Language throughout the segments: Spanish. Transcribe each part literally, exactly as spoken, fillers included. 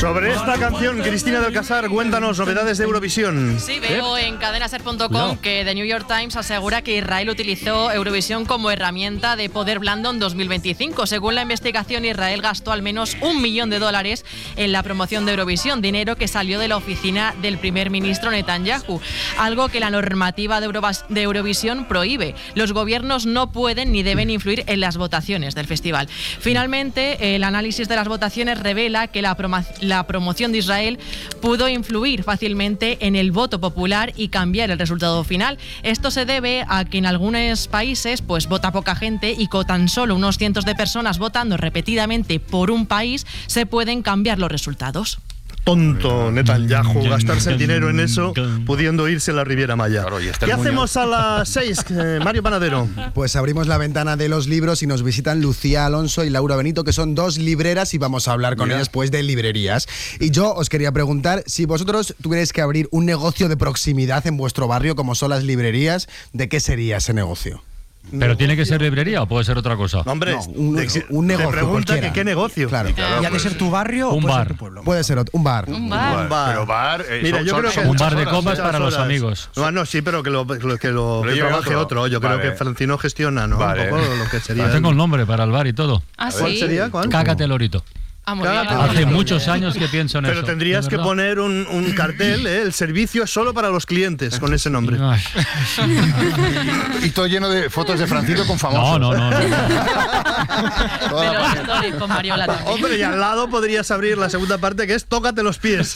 Sobre esta canción, Cristina del Casar, cuéntanos novedades de Eurovisión. Sí, veo en cadenaser punto com no. que The New York Times asegura que Israel utilizó Eurovisión como herramienta de poder blando en dos mil veinticinco. Según la investigación, Israel gastó al menos un millón de dólares en la promoción de Eurovisión, dinero que salió de la oficina del primer ministro Netanyahu, algo que la normativa de, Eurovas- de Eurovisión prohíbe. Los gobiernos no pueden ni deben influir en las votaciones del festival. Finalmente, el análisis de las votaciones revela que la, promo- la promoción de Israel pudo influir fácilmente en el voto popular y cambiar el resultado final. Esto se debe a que en algunos países pues vota poca gente y con tan solo unos cientos de personas votando repetidamente por un país se pueden cambiar los resultados. Tonto Netanyahu, gastarse el dinero en eso, pudiendo irse a la Riviera Maya. Claro, ¿Qué el hacemos a las seis, eh, Mario Panadero? Pues abrimos la ventana de los libros y nos visitan Lucía Alonso y Laura Benito, que son dos libreras, y vamos a hablar con Mira. ellas pues de librerías. Y yo os quería preguntar, si vosotros tuvierais que abrir un negocio de proximidad en vuestro barrio, como son las librerías, ¿de qué sería ese negocio? ¿Pero ¿Negocio? tiene que ser librería o puede ser otra cosa? No, hombre, No, un, te, un negocio. te pregunta cualquiera. que qué negocio. Claro. ¿Y ha de ser tu barrio o Un puede bar. ser tu pueblo? Puede ser otro, un bar. Un bar. Un bar. Pero bar. Eh, Mira, son- yo son- creo son que un bar de muchas copas horas. para los horas. amigos. Bueno, sí, pero que lo, que lo, que lo, Lo que lleve trabaje otro. otro. Yo creo Vale. que Francino gestiona, ¿no? Vale. Un poco lo que sería. Yo tengo el nombre para el bar y todo. ¿Ah, ¿Cuál sí? sería? ¿Cuál? Cágate Lorito. Ah, muy bien. Cágate. Hace Lorito. muchos años que pienso en Pero eso. tendrías ¿de que verdad? poner un, un cartel, ¿eh? El servicio es solo para los clientes, con ese nombre. Ay. Y todo lleno de fotos de Francino con famosos. No, no, no. no. De los actores con Mariola también. Hombre, y al lado podrías abrir la segunda parte, que es Tócate los pies.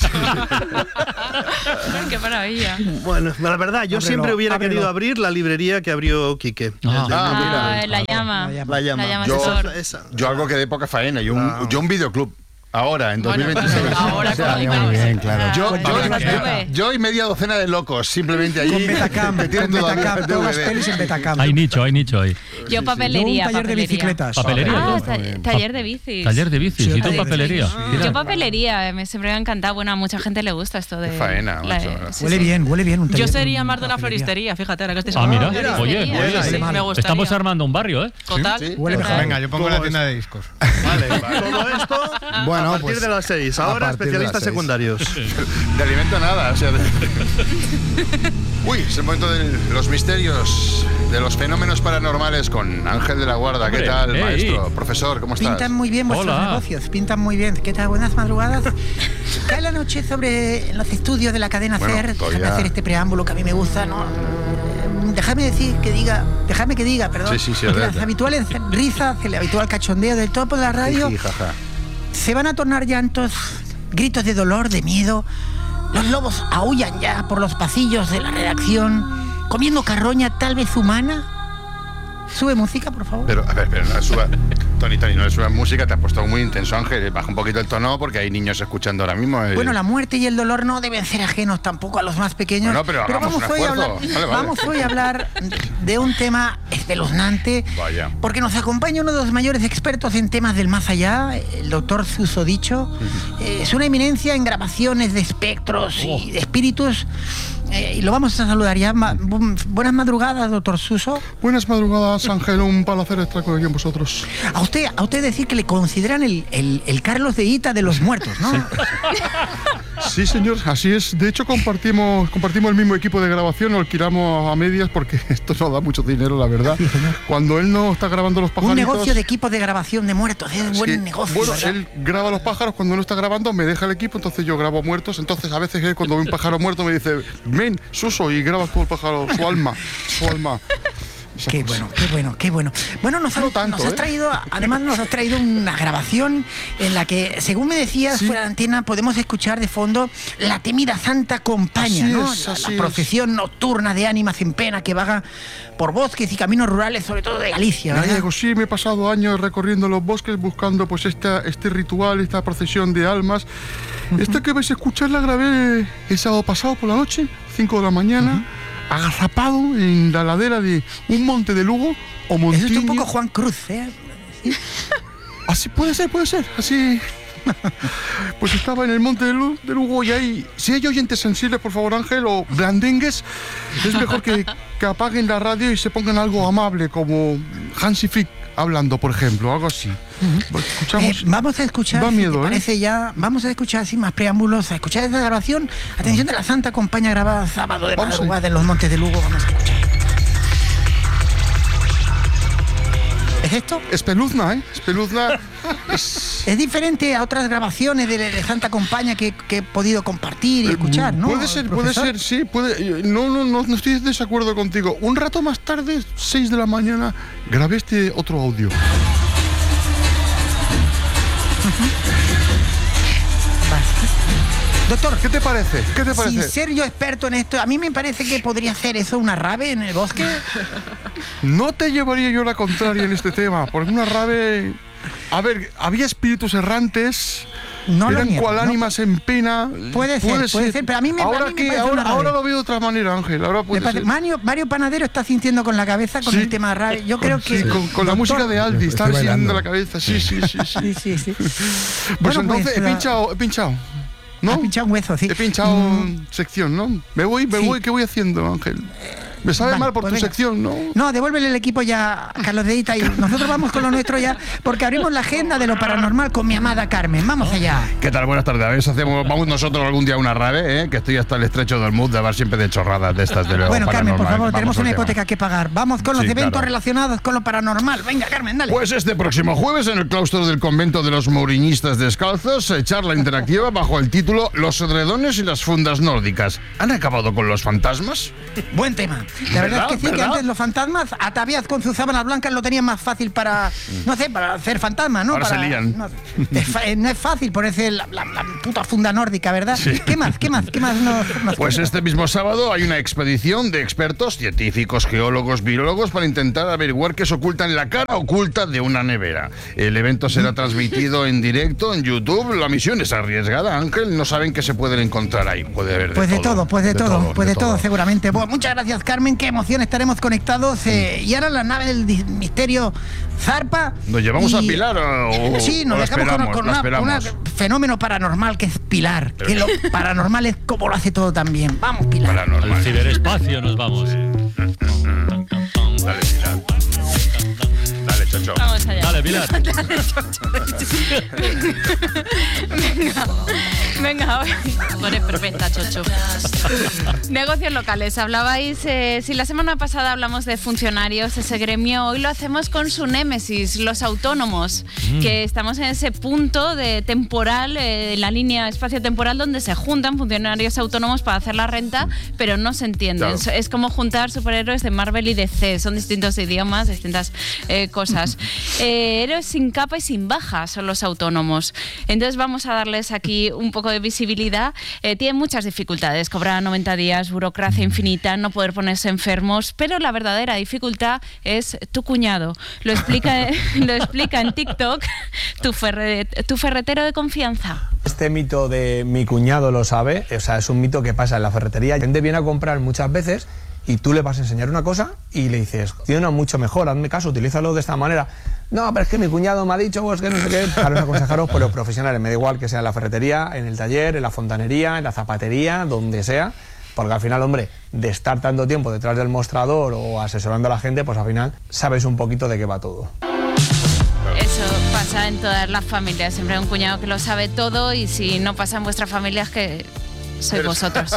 Qué maravilla. Bueno, la verdad, yo Ábrelo, siempre hubiera ábrelo. querido abrir la librería que abrió Quique. Ah. El de- Ah, mira. Ah, la llama. La llama. La llama Yo- asesor. Esa. Yo algo que de poca faena. Yo un, Ah. yo un videoclub. Ahora, en Bueno, dos mil veintiséis. ahora O sea, con muy bien, claro. Yo, Ah, yo, con yo- Betacam. yo y media docena de locos, simplemente allí. Con Betacam, que tienen con todavía Betacam, el todas las D V D. pelis en Betacam. Hay nicho, hay nicho ahí. Yo Yo papelería. un taller de papelería. bicicletas. Papelería. Ah, ¿no? ta- taller de bicis. Taller de bicis. Sí, ¿Y tú taller de papelería? bicis. Mira. Yo papelería, me, siempre me ha encantado. Bueno, a mucha gente le gusta esto de... Qué faena, la- macho. sí, Huele sí. bien, huele bien un taller. Yo sería de más de una papelería. floristería, fíjate, ahora que estés Ah, mira. floristería. Oye, Sí, oye, sí, sí. me gustaría. estamos armando un barrio, ¿eh? Total. Sí, sí. Huele mejor. Venga, yo pongo ¿Cómo la tienda es? de discos. Vale, todo esto Bueno, a partir pues, de las seis. a Ahora, partir de especialistas las seis. secundarios. De alimento nada. O sea, de- Uy, es el momento de los misterios, de los fenómenos paranormales con Ángel de la Guarda. ¿Qué Hombre, tal, hey. maestro? Profesor, ¿cómo estás? Pintan muy bien vuestros Hola. negocios, pintan muy bien. ¿Qué tal? Buenas madrugadas. Cae la noche sobre los estudios de la cadena Bueno, SER. todavía- Déjame hacer este preámbulo que a mí me gusta, ¿no? Eh, Déjame decir que diga, déjame que diga, perdón. Sí, sí, sí, que adelante. las habituales risas, el habitual cachondeo del topo de la radio Jiji, jaja. se van a tornar llantos, gritos de dolor, de miedo. Los lobos aúllan ya por los pasillos de la redacción, comiendo carroña tal vez humana. Sube música, por favor. Pero, a ver, pero no le suba. Tony, Tony, no le subas música, te has puesto muy intenso, Ángel. Baja un poquito el tono porque hay niños escuchando ahora mismo. eh. Bueno, la muerte y el dolor no deben ser ajenos tampoco a los más pequeños. Bueno, pero hagamos vamos, un hoy a esfuerzo. hablar, Vale, vale. vamos hoy a hablar de un tema espeluznante. Vaya. Porque nos acompaña uno de los mayores expertos en temas del más allá, el doctor Susodicho. Eh, es una eminencia en grabaciones de espectros y de espíritus. Eh, y lo vamos a saludar ya. Ma- bu- buenas madrugadas, doctor Suso. Buenas madrugadas, Ángel. Un placer estar con aquí con vosotros. A usted, a usted decir que le consideran el, el- el Carlos de Ita de los muertos, ¿no? Sí, señor, así es. De hecho, compartimos compartimos el mismo equipo de grabación, lo alquilamos a medias porque esto no da mucho dinero, la verdad. Sí, señor. Cuando él no está grabando los Un pajaritos... negocio de equipos de grabación de muertos, es sí, buen negocio. Bueno, ¿verdad? él graba los pájaros, cuando no está grabando me deja el equipo, entonces yo grabo muertos. Entonces a veces él cuando ve un pájaro muerto me dice, ven, Suso, y grabas todo el pájaro, su alma, su alma. Esa Qué cosa. bueno, qué bueno, qué bueno. Bueno, nos, No has- tanto, nos has ¿eh? traído, además nos has traído una grabación en la que, según me decías, Sí. fuera de antena, podemos escuchar de fondo la temida Santa Compañía, Así ¿no? es, la, así la es. procesión nocturna de ánimas en pena que vaga por bosques y caminos rurales, sobre todo de Galicia, ¿verdad? Gallego, sí, me he pasado años recorriendo los bosques buscando pues esta, este ritual, esta procesión de almas. Esta que vais a escuchar la grabé el sábado pasado por la noche, cinco de la mañana, agazapado en la ladera de un monte de Lugo o Eso es Montiño. un poco Juan Cruz, ¿eh? Así puede ser, puede ser, así. Pues estaba en el monte de, Lu- de Lugo y ahí, si hay oyentes sensibles, por favor, Ángel, o blandengues, es mejor que, que apaguen la radio y se pongan algo amable, como Hansi Flick hablando, por ejemplo, algo así. Pues escuchamos. Eh, vamos a escuchar, Da si miedo, te ¿eh? parece ya, vamos a escuchar sin más preámbulos, a escuchar esta grabación. Atención de la Santa Compañía grabada sábado de Vamos madrugada en los Montes de Lugo. Vamos a escuchar. ¿Es esto? Espeluzna, ¿eh? Espeluzna. es... Es diferente a otras grabaciones de, de Santa Compañía que, que he podido compartir y escuchar, ¿no? Puede ser, puede profesor? ser, sí, puede. No, no, no, no estoy en desacuerdo contigo. Un rato más tarde, seis de la mañana, grabé este otro audio. Vale. Doctor, ¿Qué te parece? ¿Qué te parece? sin ser yo experto en esto, a mí me parece que podría hacer eso una rave en el bosque. No te llevaría yo la contraria en este tema, porque una rave... A ver, había espíritus errantes... No lo Eran niego, cual no. ánimas en pena. Puede ser, puede ser, pero a mí me- a ahora mí me que, parece ahora, una rave. ahora lo veo de otra manera, Ángel. Ahora Me puede parece- ser. Mario, Mario Panadero está sintiendo con la cabeza con Sí. el tema de rave. Yo creo que... Sí, con, con la Doctor- música de Aldi, está Estoy sintiendo bailando. la cabeza. Sí, sí, sí, sí. Sí, sí, sí. Pues Bueno, entonces pues, he la- pinchado, he pinchado. ¿No? Ha pinchado un hueso, sí. He pinchado Mm, sección, ¿no? Me voy, me Sí. voy, ¿qué voy haciendo, Ángel? Me sabe vale, mal por pues tu venga. sección, ¿no? No, devuélvele el equipo ya a Carlos Deita y nosotros vamos con lo nuestro ya, porque abrimos la agenda de lo paranormal con mi amada Carmen. Vamos allá. ¿Qué tal? Buenas tardes. A ver si hacemos, vamos nosotros algún día a una rave, ¿eh? Que estoy hasta el estrecho del mood de hablar siempre de chorradas de estas de lo Bueno, Carmen, por paranormal. favor, Vamos tenemos al una tema. hipoteca que pagar. Vamos con los Sí, eventos claro. relacionados con lo paranormal. Venga, Carmen, dale. Pues este próximo jueves en el claustro del convento de los Mouriñistas Descalzos, eh, charla interactiva bajo el título Los edredones y las fundas nórdicas. ¿Han acabado con los fantasmas? Buen tema. La verdad es que sí, que ¿Verdad? antes los fantasmas, ataviadas con sus sábanas blancas, lo tenían más fácil para, no sé, para hacer fantasmas, ¿no? Ahora Para- se lían. No, es fa- eh, no es fácil ponerse la, la- la puta funda nórdica, ¿verdad? ¿Qué más? ¿Qué más? ¿Qué más nos, nos Pues cuentas? este mismo sábado hay una expedición de expertos, científicos, geólogos, biólogos para intentar averiguar qué se oculta en la cara oculta de una nevera. El evento será transmitido en directo en YouTube. La misión es arriesgada, Ángel. No saben qué se pueden encontrar ahí. Puede haber de Pues de todo. todo, pues de, todo, pues de, todo, todo. seguramente. Bueno, muchas gracias, Carmen. Qué emoción, estaremos conectados. eh, y ahora la nave del di- misterio zarpa. ¿Nos llevamos y- a Pilar o, Sí, o nos la dejamos con, esperamos? con La una- esperamos. un fenómeno paranormal que es Pilar. Que lo paranormal es como lo hace todo también. Vamos, Pilar. Al Paranormal. ciberespacio nos vamos. Dale, Pilar. Dale, Chocho. Vamos allá. Dale, Pilar. Venga, venga, hoy. Tú eres perfecta, Chocho. Negocios locales. Hablabais, eh, si la semana pasada hablamos de funcionarios, ese gremio, hoy lo hacemos con su némesis, los autónomos, que estamos en ese punto de temporal, eh, en la línea espacio-temporal donde se juntan funcionarios autónomos para hacer la renta, pero no se entienden. Claro. Es, es como juntar superhéroes de Marvel y D C, son distintos idiomas, distintas eh, cosas. Eh, héroes sin capa y sin baja son los autónomos. Entonces vamos a darles aquí un poco de visibilidad. Eh, tienen muchas dificultades, cobrar noventa días, burocracia infinita, no poder ponerse enfermos, pero la verdadera dificultad es tu cuñado. Lo explica, lo explica en TikTok tu, ferre- tu ferretero de confianza. Este mito de mi cuñado lo sabe, o sea, es un mito que pasa en la ferretería. La gente viene a comprar muchas veces y tú le vas a enseñar una cosa y le dices, tiene una mucho mejor, hazme caso, utilízalo de esta manera. No, pero es que mi cuñado me ha dicho, pues que no sé qué. Claro, aconsejaros por los profesionales, me da igual que sea en la ferretería, en el taller, en la fontanería, en la zapatería, donde sea. Porque al final, hombre, de estar tanto tiempo detrás del mostrador o asesorando a la gente, pues al final sabes un poquito de qué va todo. Eso pasa en todas las familias. Siempre hay un cuñado que lo sabe todo y si no pasa en vuestra familia es que sois vosotros.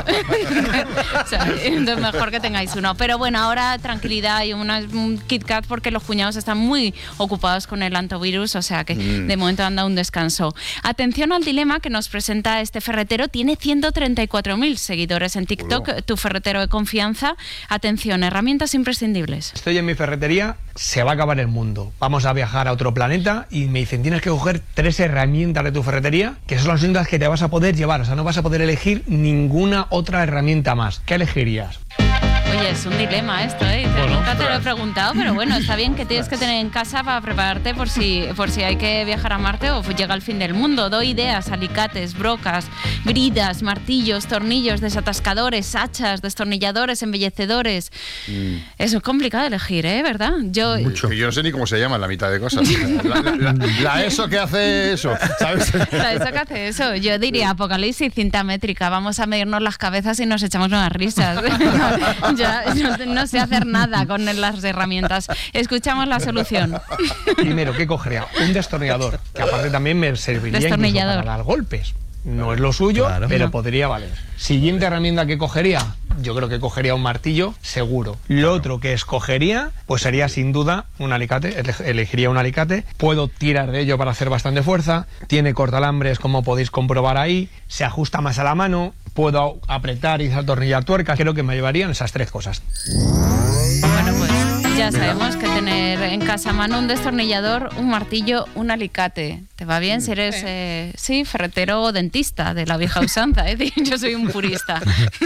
O sea, entonces mejor que tengáis uno. Pero bueno, ahora tranquilidad y una, un Kit Kat porque los cuñados están muy ocupados con el antivirus, o sea que Mm. de momento han dado un descanso. Atención al dilema que nos presenta este ferretero. Tiene ciento treinta y cuatro mil seguidores en TikTok, tu ferretero de confianza. Atención, herramientas imprescindibles. Estoy en mi ferretería, se va a acabar el mundo. Vamos a viajar a otro planeta y me dicen, tienes que coger tres herramientas de tu ferretería, que son las únicas que te vas a poder llevar. O sea, no vas a poder elegir ninguna otra herramienta más. ¿Qué elegirías? Oye, es un dilema esto, ¿eh? Bueno, Nunca te lo he preguntado, pero bueno, está bien que tienes que tener en casa para prepararte por si, por si hay que viajar a Marte o llega el fin del mundo. Doy ideas, alicates, brocas, bridas, martillos, tornillos, desatascadores, hachas, destornilladores, embellecedores. Es complicado elegir, ¿eh? ¿Verdad? Yo, Mucho. Yo no sé ni cómo se llaman la mitad de cosas. La, la- la- la eso que hace eso, ¿sabes? ¿Sabes eso que hace eso? Yo diría apocalipsis cinta métrica. Vamos a medirnos las cabezas y nos echamos unas risas. Yo sea, no, no sé hacer nada con las herramientas. Escuchamos la solución. Primero, ¿qué cogería? Un destornillador, que aparte también me serviría incluso para dar golpes. No es lo suyo, claro, pero no. podría valer. Siguiente herramienta que cogería, yo creo que cogería un martillo, seguro. Lo otro que escogería, pues sería sin duda un alicate, elegiría un alicate. Puedo tirar de ello para hacer bastante fuerza, tiene cortalambres como podéis comprobar ahí, se ajusta más a la mano, puedo apretar y desatornillar tuercas. Creo que me llevarían esas tres cosas. Bueno, pues ya sabemos que tener en casa a mano un destornillador, un martillo, un alicate. ¿Te va bien si eres, eh, sí, ferretero o dentista de la vieja usanza? ¿eh? Yo soy un purista.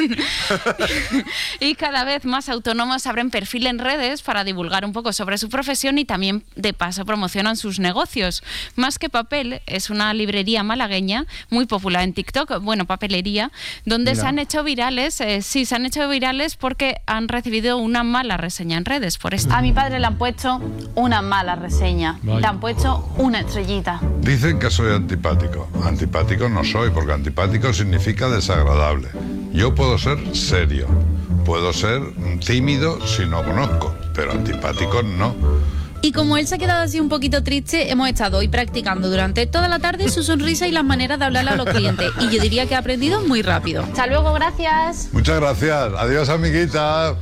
Y cada vez más autónomos abren perfil en redes para divulgar un poco sobre su profesión y también, de paso, promocionan sus negocios. Más que Papel es una librería malagueña muy popular en TikTok, bueno, papelería, donde Mira. se han hecho virales, eh, sí, se han hecho virales porque han recibido una mala reseña en redes por esto. A mi padre le han puesto una mala reseña, Vaya. le han puesto una estrellita. Dicen que soy antipático. Antipático no soy, porque antipático significa desagradable. Yo puedo ser serio, puedo ser tímido si no conozco, pero antipático no. Y como él se ha quedado así un poquito triste, hemos estado hoy practicando durante toda la tarde su sonrisa y las maneras de hablarle a los clientes. Y yo diría que ha aprendido muy rápido. Hasta luego, gracias. Muchas gracias. Adiós, amiguita.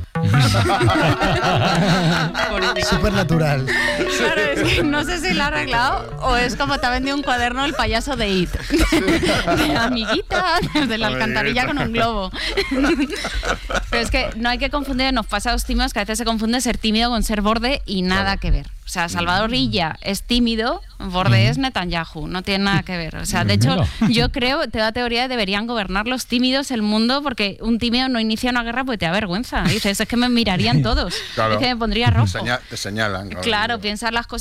Súper natural. Claro, es que no sé si lo ha arreglado o es como te ha vendido un cuaderno el payaso de It. De amiguita, desde la alcantarilla con un globo. Pero es que no hay que confundir, nos pasa a los tímidos que a veces se confunde ser tímido con ser borde y nada que ver. O sea, Salvador Illa es tímido, Borde es Netanyahu, no tiene nada que ver. O sea, de hecho, yo creo, te da teoría de deberían gobernar los tímidos el mundo porque un tímido no inicia una guerra porque te da vergüenza. Dices, es que me mirarían todos. Claro. Es que me pondría rojo. Te, señal, te señalan. Claro, claro, piensas las cosas